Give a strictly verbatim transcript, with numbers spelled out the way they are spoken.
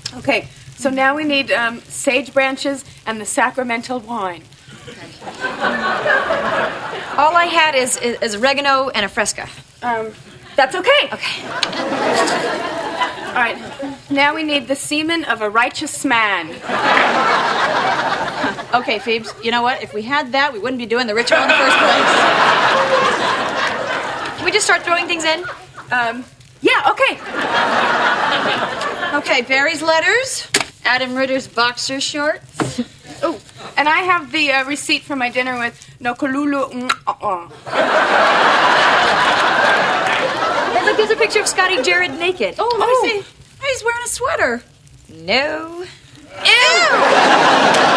Okay, so now we need um, sage branches and the sacramental wine. All I had is, is, is oregano and a fresca. Um, that's okay. Okay. All right, now we need the semen of a righteous man. Okay, Phoebes, you know what? If we had that, we wouldn't be doing the ritual in the first place. Can we just start throwing things in? Um, yeah, okay. Okay, Barry's letters, Adam Ritter's boxer shorts. Oh, and I have the uh, receipt for my dinner with Nokolulu. Mm, uh-uh. Hey, look, there's a picture of Scotty Jared naked. Oh, let oh. me see. He's wearing a sweater. No. Ew!